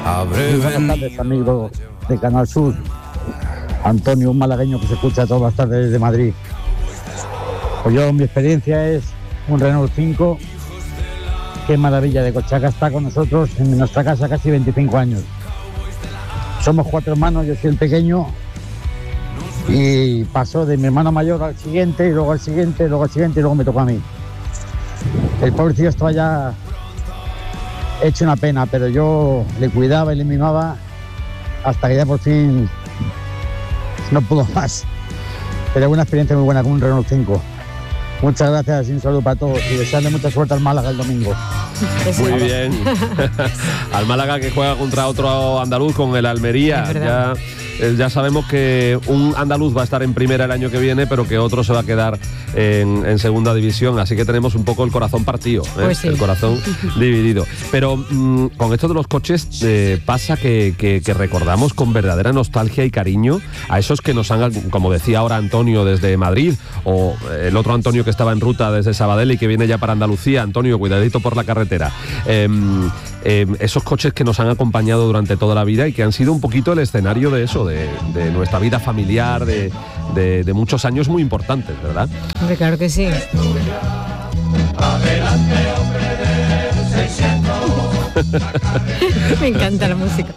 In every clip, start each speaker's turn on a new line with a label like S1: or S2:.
S1: Buenas tardes, amigo de Canal Sur. Antonio, un malagueño que se escucha todas las tardes desde Madrid. Pues yo, mi experiencia es un Renault 5. Qué maravilla de coche. Acá está con nosotros en nuestra casa casi 25 años. Somos 4 hermanos, yo soy el pequeño. Y pasó de mi hermano mayor al siguiente, y luego al siguiente, luego al siguiente, y luego me tocó a mí. El pobrecillo estaba ya hecho una pena, pero yo le cuidaba y le mimaba hasta que ya por fin no pudo más. Pero es una experiencia muy buena con un Renault 5. Muchas gracias y un saludo para todos y desearle mucha suerte al Málaga el domingo.
S2: Muy bien. Al Málaga, que juega contra otro andaluz, con el Almería. Ya sabemos que un andaluz va a estar en primera el año que viene, pero que otro se va a quedar en segunda división. Así que tenemos un poco el corazón partido,
S3: Pues sí.
S2: El corazón dividido. Pero con esto de los coches pasa que recordamos con verdadera nostalgia y cariño a esos que nos han, como decía ahora Antonio desde Madrid, o el otro Antonio que estaba en ruta desde Sabadell y que viene ya para Andalucía. Antonio, cuidadito por la carretera. Esos coches que nos han acompañado durante toda la vida y que han sido un poquito el escenario de eso, de nuestra vida familiar, de muchos años muy importantes, ¿verdad?
S3: Hombre, claro que sí. Me encanta la música.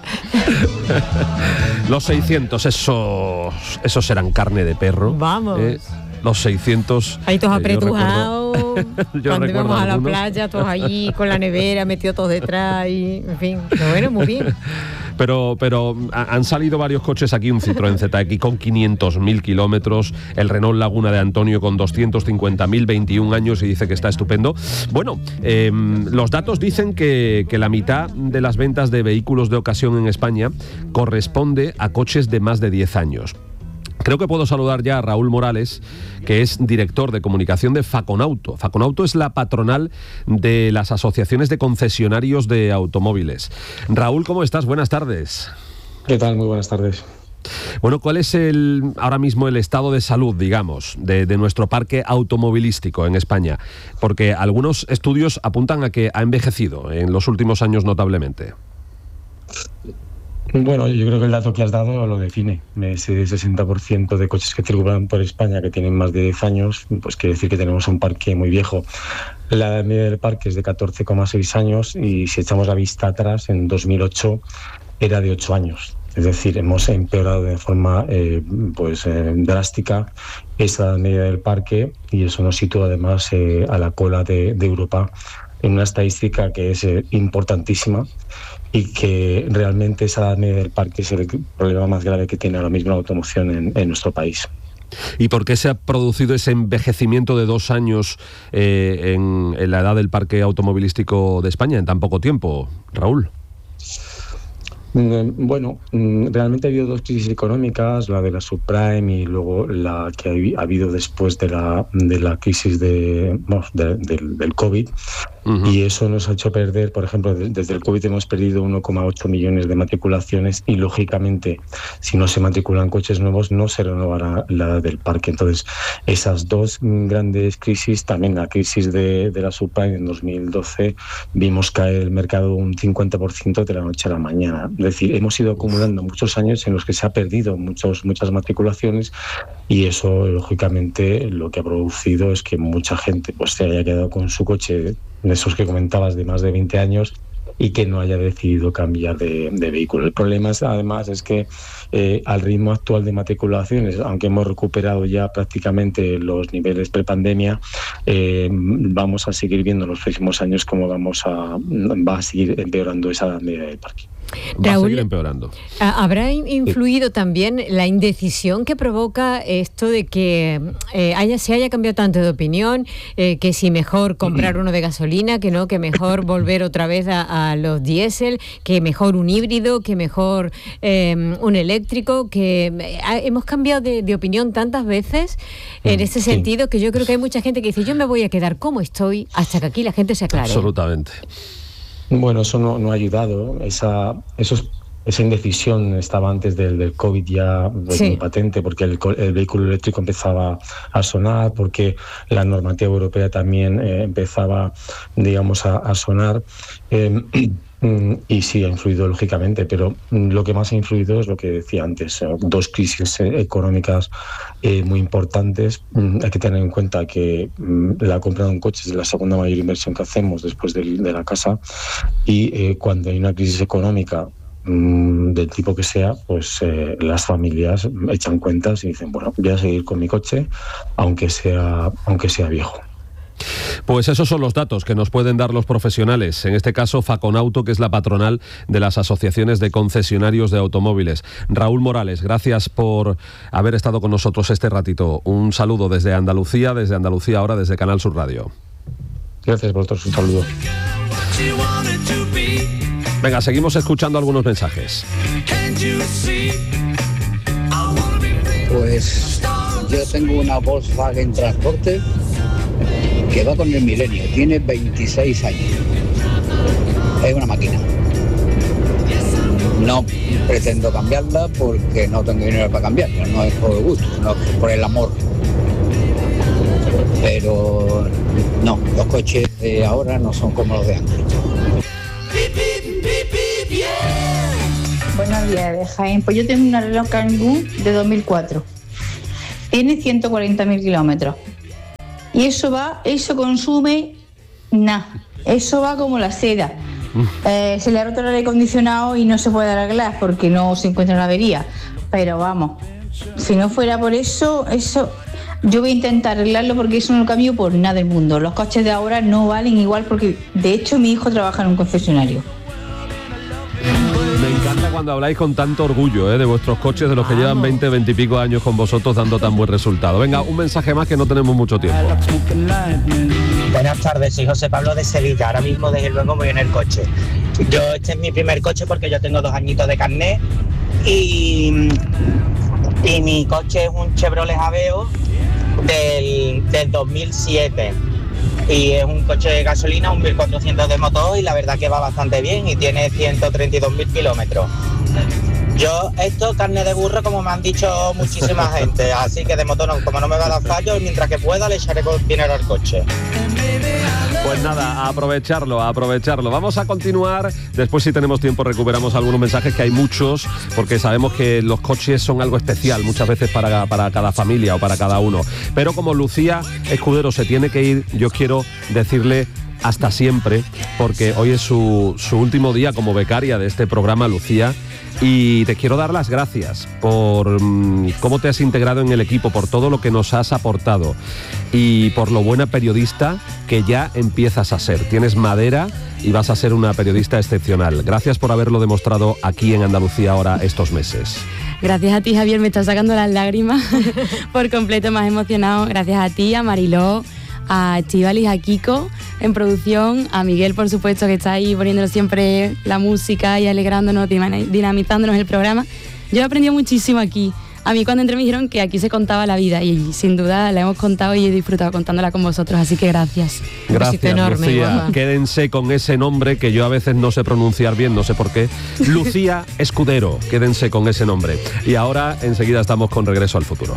S2: Los 600, esos eran carne de perro.
S3: Vamos.
S2: Los 600.
S3: Ahí todos apretujados. Cuando íbamos a la
S2: algunos.
S3: playa, todos allí con la nevera, metidos todos detrás y, en fin, pero bueno, muy bien.
S2: Pero han salido varios coches aquí, un Citroën ZX con 500.000 kilómetros, el Renault Laguna de Antonio con 250.000, 21 años, y dice que está estupendo. Bueno, los datos dicen que la mitad de las ventas de vehículos de ocasión en España corresponde a coches de más de 10 años. Creo que puedo saludar ya a Raúl Morales, que es director de comunicación de Faconauto. Faconauto es la patronal de las asociaciones de concesionarios de automóviles. Raúl, ¿cómo estás? Buenas tardes.
S4: ¿Qué tal? Muy buenas tardes.
S2: Bueno, ¿cuál es ahora mismo el estado de salud, digamos, de nuestro parque automovilístico en España? Porque algunos estudios apuntan a que ha envejecido en los últimos años notablemente.
S4: Bueno, yo creo que el dato que has dado lo define. Ese 60% de coches que circulan por España que tienen más de 10 años, pues quiere decir que tenemos un parque muy viejo. La edad media del parque es de 14,6 años y si echamos la vista atrás, en 2008 era de 8 años. Es decir, hemos empeorado de forma drástica esa edad media del parque y eso nos sitúa además a la cola de Europa en una estadística que es importantísima y que realmente esa edad media del parque es el problema más grave que tiene ahora mismo la automoción en nuestro país.
S2: ¿Y por qué se ha producido ese envejecimiento de 2 años en la edad del parque automovilístico de España en tan poco tiempo, Raúl?
S4: Bueno, realmente ha habido 2 crisis económicas, la de la subprime y luego la que ha habido después de la crisis del COVID. Uh-huh. Y eso nos ha hecho perder, por ejemplo, desde el COVID hemos perdido 1,8 millones de matriculaciones y, lógicamente, si no se matriculan coches nuevos, no se renovará la edad del parque. Entonces, esas 2 grandes crisis, también la crisis de la subprime en 2012, vimos caer el mercado un 50% de la noche a la mañana. Es decir, hemos ido acumulando muchos años en los que se ha perdido muchas matriculaciones y eso, lógicamente, lo que ha producido es que mucha gente pues se haya quedado con su coche, de esos que comentabas, de más de 20 años y que no haya decidido cambiar de vehículo. El problema además es que al ritmo actual de matriculaciones, aunque hemos recuperado ya prácticamente los niveles prepandemia, vamos a seguir viendo en los próximos años cómo va a seguir empeorando esa edad media del parque.
S2: Va Raúl, a seguir empeorando.
S3: ¿Habrá influido también la indecisión que provoca esto de que se haya cambiado tanto de opinión, que si mejor comprar uno de gasolina, que no, que mejor volver otra vez a los diésel, que mejor un híbrido, que mejor un eléctrico, que hemos cambiado de opinión tantas veces en ese sentido que yo creo que hay mucha gente que dice yo me voy a quedar como estoy hasta que aquí la gente se aclare?
S2: Absolutamente.
S4: Bueno, eso no ha ayudado. Esa indecisión estaba antes del COVID ya muy patente, porque el vehículo eléctrico empezaba a sonar, porque la normativa europea también empezaba, digamos, a sonar. Y sí, ha influido lógicamente, pero lo que más ha influido es lo que decía antes, 2 crisis económicas muy importantes. Hay que tener en cuenta que la compra de un coche es la segunda mayor inversión que hacemos después de la casa, y cuando hay una crisis económica del tipo que sea, pues las familias echan cuentas y dicen, bueno, voy a seguir con mi coche aunque sea viejo.
S2: Pues esos son los datos que nos pueden dar los profesionales, en este caso Faconauto, que es la patronal de las asociaciones de concesionarios de automóviles. Raúl Morales, gracias por haber estado con nosotros este ratito. Un saludo desde Andalucía ahora desde Canal Sur Radio.
S4: Gracias a vosotros, un saludo.
S2: Venga, seguimos escuchando algunos mensajes.
S5: Pues yo tengo una Volkswagen Transporter que va con el milenio, tiene 26 años. Es una máquina. No pretendo cambiarla porque no tengo dinero para cambiarla, no es por gusto, sino por el amor. Pero no, los coches de ahora no son como los de antes.
S6: Buenos días, de Jaén. Pues yo tengo una Renault Kangoo de 2004. Tiene 140.000 kilómetros. Y eso consume nada. Eso va como la seda. Se le ha roto el aire acondicionado y no se puede arreglar porque no se encuentra una avería. Pero vamos, si no fuera por eso, yo voy a intentar arreglarlo porque eso no lo cambio por nada del mundo. Los coches de ahora no valen igual porque, de hecho, mi hijo trabaja en un concesionario.
S2: Me encanta cuando habláis con tanto orgullo de vuestros coches, de los que llevan 20 y pico años con vosotros dando tan buen resultado. Venga, un mensaje más que no tenemos mucho tiempo.
S7: Buenas tardes, soy José Pablo de Sevilla. Ahora mismo, desde luego, voy en el coche. Este es mi primer coche porque yo tengo 2 añitos de carnet y mi coche es un Chevrolet Aveo del 2007. Y es un coche de gasolina, un 1400 de motor, y la verdad que va bastante bien y tiene 132.000 kilómetros. Yo, carne de burro, como me han dicho muchísima gente, así que de motor no, como no me va a dar fallo, mientras que pueda le echaré dinero al coche.
S2: Pues nada, a aprovecharlo. Vamos a continuar. Después, si tenemos tiempo, recuperamos algunos mensajes, que hay muchos, porque sabemos que los coches son algo especial muchas veces para cada familia o para cada uno. Pero como Lucía Escudero se tiene que ir, yo quiero decirle hasta siempre, porque hoy es su último día como becaria de este programa, Lucía. Y te quiero dar las gracias por cómo te has integrado en el equipo, por todo lo que nos has aportado y por lo buena periodista que ya empiezas a ser. Tienes madera y vas a ser una periodista excepcional. Gracias por haberlo demostrado aquí en Andalucía ahora estos meses.
S8: Gracias a ti, Javier, me estás sacando las lágrimas por completo, más emocionado. Gracias a ti, a Mariló, a Estíbaliz, a Kiko en producción, a Miguel, por supuesto, que está ahí poniéndonos siempre la música y alegrándonos, dinamitándonos el programa. Yo he aprendido muchísimo aquí. A mí cuando entré me dijeron que aquí se contaba la vida y sin duda la hemos contado y he disfrutado contándola con vosotros, así que gracias.
S2: Gracias, enorme, Lucía. Guapa. Quédense con ese nombre que yo a veces no sé pronunciar bien, no sé por qué. Lucía Escudero, quédense con ese nombre. Y ahora enseguida estamos con Regreso al Futuro.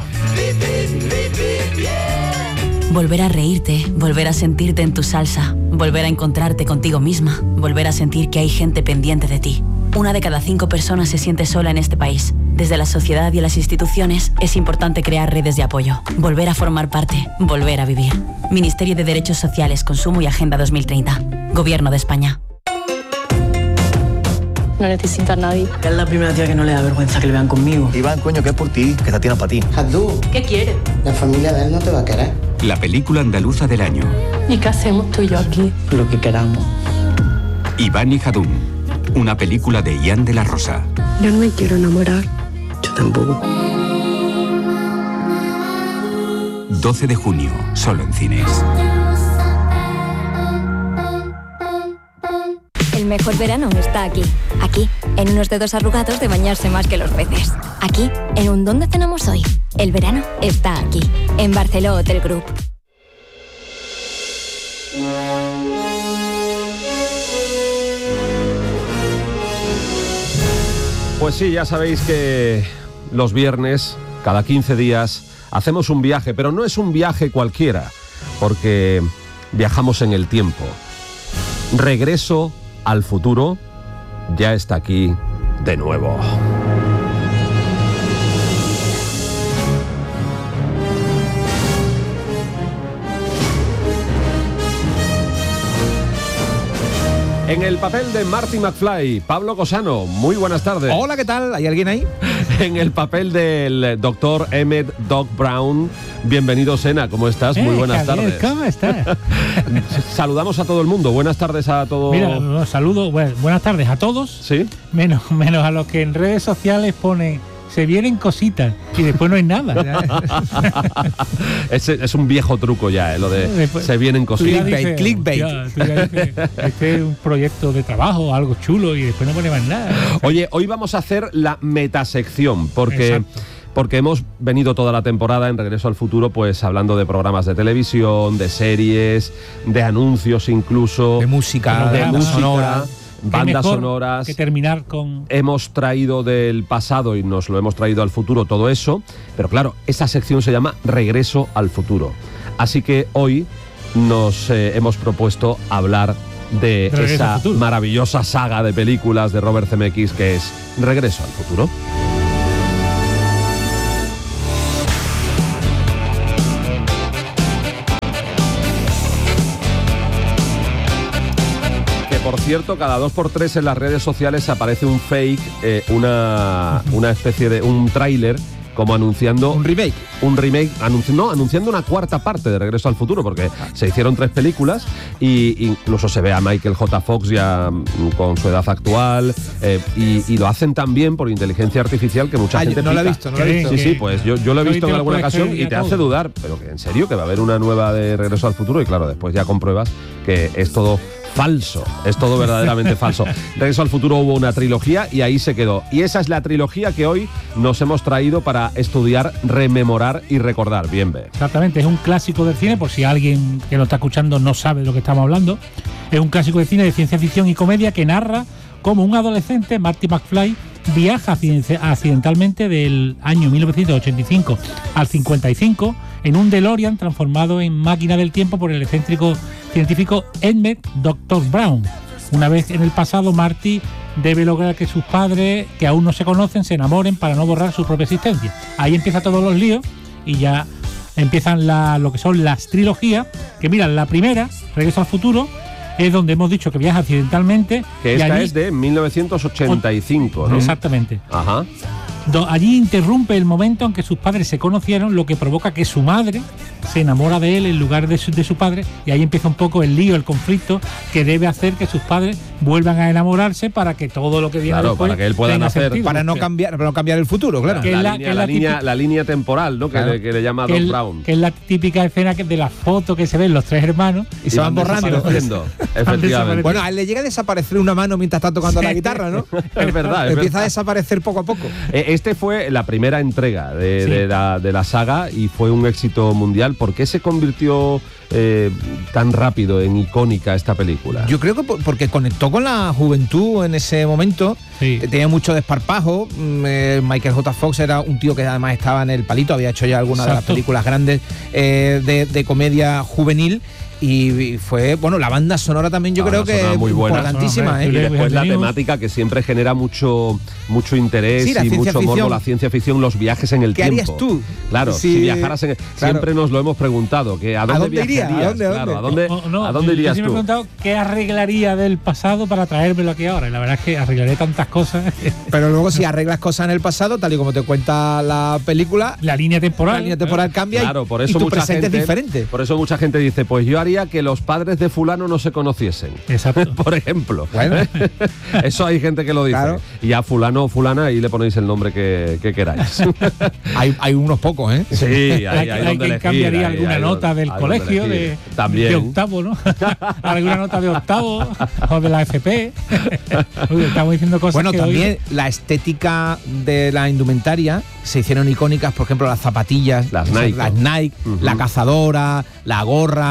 S9: Volver a reírte, volver a sentirte en tu salsa, volver a encontrarte contigo misma, volver a sentir que hay gente pendiente de ti. 1 de cada 5 personas se siente sola en este país. Desde la sociedad y las instituciones es importante crear redes de apoyo, volver a formar parte, volver a vivir. Ministerio de Derechos Sociales, Consumo y Agenda 2030. Gobierno de España.
S10: No necesito a nadie.
S11: Es la primera tía que no le da vergüenza que le vean conmigo.
S12: Iván, coño, que es por ti, que esta tía no es para ti.
S11: Jadú,
S10: ¿Qué quieres?
S11: la familia de él no te va a querer.
S13: La película andaluza del año.
S10: ¿Y qué hacemos tú y yo aquí?
S11: Lo que queramos.
S13: Iván y Jadún. Una película de Ian de la Rosa.
S10: Yo no me quiero enamorar.
S11: Yo tampoco.
S13: 12 de junio, solo en cines.
S14: El mejor verano está aquí. Aquí, en unos dedos arrugados de bañarse más que los peces. Aquí, en un ¿dónde cenamos hoy? El verano está aquí, en Barceló Hotel Group.
S2: Pues sí, ya sabéis que los viernes, cada 15 días, hacemos un viaje, pero no es un viaje cualquiera, porque viajamos en el tiempo. Regreso al Futuro ya está aquí de nuevo. En el papel de Marty McFly, Pablo Cosano, muy buenas tardes.
S15: Hola, ¿qué tal? ¿Hay alguien ahí?
S2: En el papel del doctor Emmett Doc Brown, bienvenido, Sena, ¿cómo estás? Muy buenas
S16: Javier,
S2: tardes.
S16: ¿Cómo estás?
S2: Saludamos a todo el mundo, buenas tardes a todos.
S16: Mira, saludo, buenas tardes a todos,
S2: ¿sí?
S16: menos a los que en redes sociales ponen se vienen cositas y después no hay nada.
S2: Es un viejo truco ya, lo de después, se vienen cositas.
S15: Clickbait.
S16: Este es un proyecto de trabajo, algo chulo, y después no pone más nada.
S2: Oye, hoy vamos a hacer la metasección, porque hemos venido toda la temporada en Regreso al Futuro pues hablando de programas de televisión, de series, de anuncios incluso,
S15: de música
S2: sonora, bandas sonoras.
S16: Que terminar con...
S2: Hemos traído del pasado y nos lo hemos traído al futuro todo eso, pero claro, esa sección se llama Regreso al Futuro. Así que hoy nos hemos propuesto hablar de esa maravillosa saga de películas de Robert Zemeckis que es Regreso al Futuro. Por cierto, cada 2x3 en las redes sociales aparece un fake, una especie de un tráiler como anunciando
S15: un remake,
S2: anunciando una cuarta parte de Regreso al Futuro, porque se hicieron 3 películas y incluso se ve a Michael J. Fox ya con su edad actual, y lo hacen tan bien por inteligencia artificial que mucha gente
S15: no lo he visto.
S2: Sí, pues yo lo he visto en alguna ocasión y te hace dudar, pero que en serio que va a haber una nueva de Regreso al Futuro, y claro, después ya compruebas que es todo falso, es todo verdaderamente falso. Regreso al Futuro hubo una trilogía y ahí se quedó. Y esa es la trilogía que hoy nos hemos traído para estudiar, rememorar y recordar. Bien, ve.
S16: Exactamente, es un clásico del cine, por si alguien que lo está escuchando no sabe de lo que estamos hablando. Es un clásico de cine de ciencia ficción y comedia que narra cómo un adolescente, Marty McFly, viaja accidentalmente del año 1985 al 55 en un DeLorean transformado en máquina del tiempo por el excéntrico científico Emmett Dr. Brown. Una vez en el pasado, Marty debe lograr que sus padres, que aún no se conocen, se enamoren para no borrar su propia existencia. Ahí empiezan todos los líos y ya empiezan lo que son las trilogías, que mira, la primera, Regreso al Futuro, es donde hemos dicho que viaja accidentalmente.
S2: Que esta es de 1985, ¿no?
S16: Exactamente.
S2: Ajá.
S16: Allí interrumpe el momento en que sus padres se conocieron, lo que provoca que su madre se enamora de él en lugar de su padre, y ahí empieza un poco el lío, el conflicto que debe hacer que sus padres vuelvan a enamorarse para que todo lo que viene después
S2: para que él pueda nacer,
S16: sentido,
S15: para no cambiar el futuro, claro.
S2: La línea temporal, ¿no?
S15: Claro.
S2: Que le llama Doc Brown.
S16: Que es la típica escena de la foto que se ven los 3 hermanos
S15: y se van borrando.
S2: Efectivamente.
S15: Bueno, a él le llega a desaparecer una mano mientras está tocando la guitarra, ¿no?
S2: Es verdad.
S15: Empieza a desaparecer poco a poco.
S2: Este fue la primera entrega de la saga y fue un éxito mundial. ¿Por qué se convirtió tan rápido en icónica esta película?
S15: Yo creo que porque conectó con la juventud en ese momento. Sí. Tenía mucho desparpajo. Michael J. Fox era un tío que además estaba en el palito, había hecho ya algunas de las películas grandes de comedia juvenil. Y fue, bueno, la banda sonora también yo creo que es muy importantísima.
S2: Y después la temática que siempre genera mucho interés y mucho morbo, la ciencia ficción, los viajes en el tiempo.
S15: ¿Qué harías tú?
S2: Claro, si viajaras siempre nos lo hemos preguntado, que ¿a dónde viajarías? ¿A dónde irías tú?
S16: Yo me he preguntado qué arreglaría del pasado para traérmelo aquí ahora, y la verdad es que arreglaré tantas cosas.
S15: Pero luego si arreglas cosas en el pasado, tal y como te cuenta la película,
S16: la línea temporal
S15: cambia,
S2: claro, por eso
S15: y tu
S2: mucha
S15: presente
S2: gente,
S15: es diferente.
S2: Por eso mucha gente dice, pues yo haría que los padres de fulano no se conociesen.
S16: Exacto.
S2: Por ejemplo.
S15: Bueno.
S2: Eso hay gente que lo dice. Claro. Y a fulano o fulana ahí le ponéis el nombre que queráis.
S15: hay unos pocos, ¿eh?
S2: Sí, hay
S16: quien
S2: elegir,
S16: cambiaría alguna nota del colegio
S2: también.
S16: De octavo, ¿no? Alguna nota de octavo o de la FP. Estamos diciendo cosas.
S15: Bueno, también la estética de la indumentaria se hicieron icónicas, por ejemplo, las zapatillas,
S2: las Nike,
S15: la cazadora, la gorra,
S2: que son una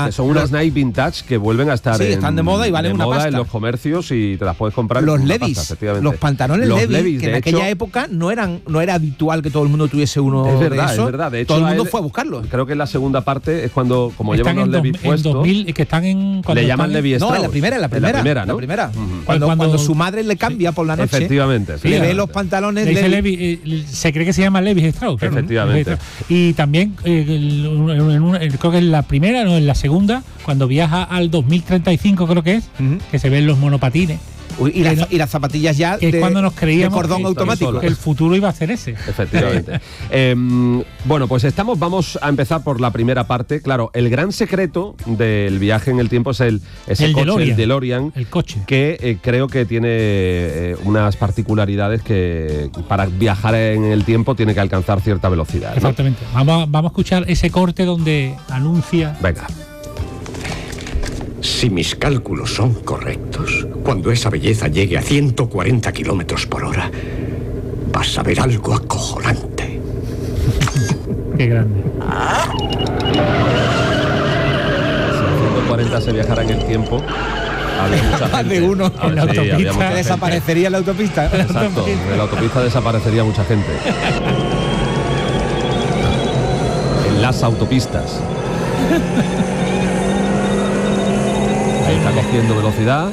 S2: unas Nike vintage que vuelven a estar
S15: están de moda y valen una pasta
S2: en los comercios y te las puedes comprar.
S15: Los
S2: con
S15: Levi's,
S2: pasta, efectivamente.
S15: los pantalones Levi's, que en aquella época no era habitual que todo el mundo tuviese uno.
S2: Es verdad,
S15: de eso.
S2: es verdad. De hecho,
S15: todo el mundo fue a buscarlos.
S2: Creo que en la segunda parte es cuando, como llevan los Levi's puestos,
S16: 2000, que están en
S2: le llaman Levi Strauss.
S15: No, en la primera, ¿no? Cuando su madre le cambia por la noche,
S2: efectivamente,
S15: le ve los pantalones
S16: Levi, se cree que se llama Levi Strauss.
S2: Efectivamente.
S16: Y también creo que en la primera, no, en la segunda, cuando viaja al 2035 creo que es, que se ven los monopatines.
S15: Y las zapatillas ya
S16: que es cuando nos creíamos
S15: de cordón automático.
S16: Que el futuro iba a ser ese.
S2: Efectivamente. Bueno, pues vamos a empezar por la primera parte. Claro, el gran secreto del viaje en el tiempo es el DeLorean,
S16: el coche,
S2: que creo que tiene unas particularidades que para viajar en el tiempo tiene que alcanzar cierta velocidad, ¿no?
S16: Exactamente. Vamos a escuchar ese corte donde anuncia.
S2: Venga.
S17: Si mis cálculos son correctos, cuando esa belleza llegue a 140 kilómetros por hora, vas a ver algo acojonante.
S16: Qué grande.
S2: Si 140 se viajara en el tiempo, habría mucha gente.
S15: De uno
S16: en la autopista.
S15: Desaparecería en la autopista.
S2: Exacto, en la autopista desaparecería mucha gente. En las autopistas. Ahí está cogiendo velocidad.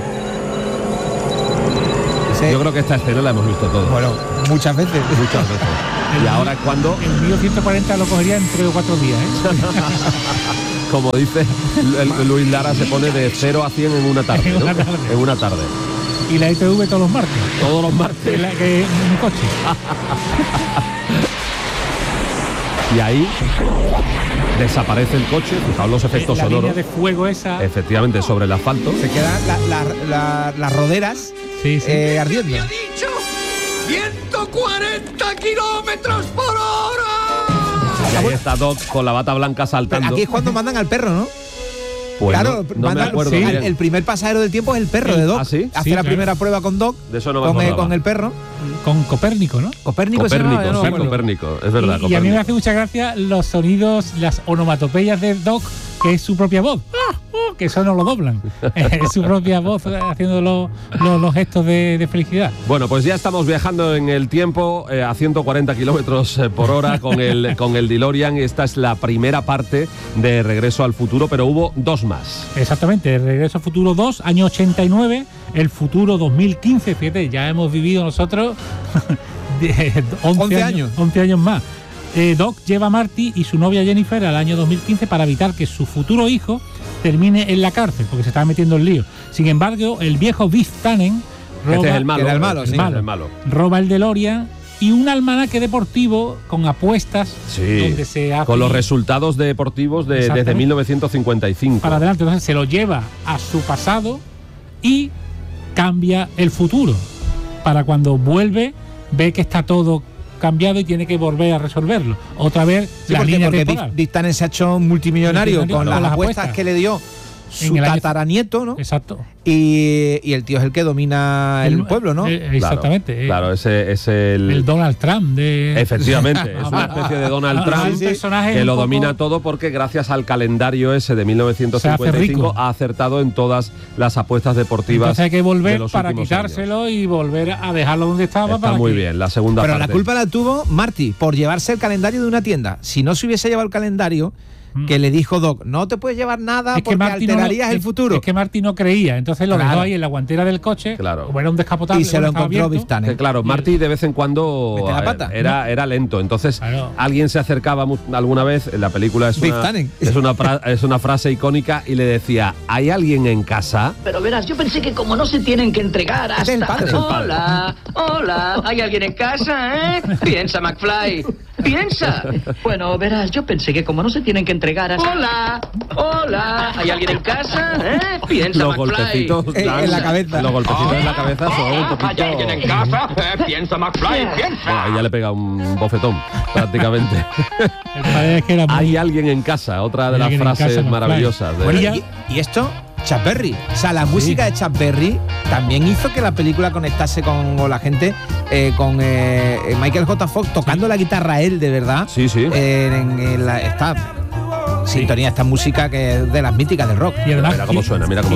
S15: Sí.
S2: Yo creo que esta escena la hemos visto todos.
S15: Bueno, muchas veces.
S2: Y ahora es cuando...
S16: El mío 140 lo cogería en 3 o 4 días,
S2: Como dice Luis Lara, se pone de 0 a 100 en una tarde, ¿no? En una tarde.
S16: Y la ITV todos los martes.
S2: Todos los martes.
S16: En mi coche.
S2: Y ahí desaparece el coche, fijaos los efectos sonoros.
S16: La línea de fuego esa.
S2: Efectivamente, sobre el asfalto.
S15: Se quedan las roderas ardiendo.
S17: ¡Me ha dicho 140 kilómetros por hora!
S2: Y ahí está Doc con la bata blanca saltando.
S15: Aquí es cuando mandan al perro, ¿no?
S2: Pues
S15: claro,
S2: no me acuerdo bien.
S15: El primer pasajero del tiempo es el perro de Doc.
S2: ¿Ah, sí?
S15: Hace la primera prueba con Doc.
S2: De eso no me acordaba.
S15: Con el perro.
S16: Con Copérnico, ¿no?
S2: Copérnico, es verdad.
S16: Y a mí me hace mucha gracia los sonidos, las onomatopeyas de Doc, que es su propia voz. Que eso no lo doblan. Es su propia voz haciendo los gestos de felicidad.
S2: Bueno, pues ya estamos viajando en el tiempo a 140 kilómetros por hora con el DeLorean. Esta es la primera parte de Regreso al Futuro, pero hubo 2 más.
S16: Exactamente, Regreso al Futuro 2, año 89, el futuro 2015. Fíjate, ya hemos vivido nosotros 11 años más. Doc lleva a Marty y su novia Jennifer al año 2015 para evitar que su futuro hijo termine en la cárcel, porque se estaba metiendo en lío. Sin embargo, el viejo Biff Tannen
S2: este es el malo,
S16: roba el DeLorean y un almanaque deportivo con apuestas donde se hace
S2: con los resultados deportivos desde 1955.
S16: Para adelante, entonces se lo lleva a su pasado y cambia el futuro. Para cuando vuelve, ve que está todo cambiado y tiene que volver a resolverlo. Otra vez la línea temporal.
S15: Biff Tannen se ha hecho multimillonario con las apuestas que le dio su tataranieto, ¿no?
S16: Exacto.
S15: Y el tío es el que domina el pueblo, ¿no?
S16: Exactamente.
S2: Claro, ese es el
S16: Donald Trump de...
S2: Efectivamente, es una especie de Donald Trump que lo domina todo porque gracias al calendario ese de 1955 ha acertado en todas las apuestas deportivas.
S16: Entonces hay que volver para quitárselo y volver a dejarlo donde estaba.
S2: Está muy bien, la segunda parte.
S15: Pero la culpa la tuvo Marty por llevarse el calendario de una tienda. Si no se hubiese llevado el calendario, que le dijo Doc, no te puedes llevar nada porque alterarías el futuro.
S16: Es que Marty no creía, entonces lo dejó ahí en la guantera del coche, como era un descapotable.
S15: Y se lo encontró Biff Tannen.
S2: Claro, Marty de vez en cuando era lento, entonces alguien se acercaba alguna vez, en la película es una frase icónica y le decía, ¿hay alguien en casa?
S18: Pero verás, yo pensé que como no se tienen que entregar hasta...
S15: el padre.
S18: Hola, ¿hay alguien en casa, Piensa, McFly, piensa. Bueno, verás, yo pensé que como no se tienen que entregar hasta... Hola, ¿hay alguien en casa, Piensa,
S2: los
S18: McFly.
S2: Golpecitos
S15: en la cabeza.
S2: Los golpecitos en la cabeza son un poquito...
S18: ¿Hay alguien en casa? Piensa, McFly, piensa.
S2: Bueno, ahí ya le pega un bofetón, prácticamente. Hay alguien en casa, otra de las frases maravillosas.
S15: Bueno, y esto... Chuck Berry, o sea, la música de Chuck Berry también hizo que la película conectase con la gente, con Michael J. Fox tocando la guitarra él, de verdad.
S2: Sí.
S15: Está sintonía esta música que es de las míticas del rock.
S16: Y además,
S2: mira cómo suena, mira cómo